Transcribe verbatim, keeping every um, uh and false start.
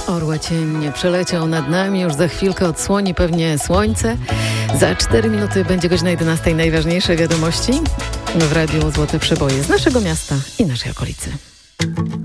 Orła cień przeleciał nad nami, już za chwilkę odsłoni pewnie słońce. Za cztery minuty będzie godzina jedenasta. Najważniejsze wiadomości w Radiu Złote Przeboje z naszego miasta i naszej okolicy.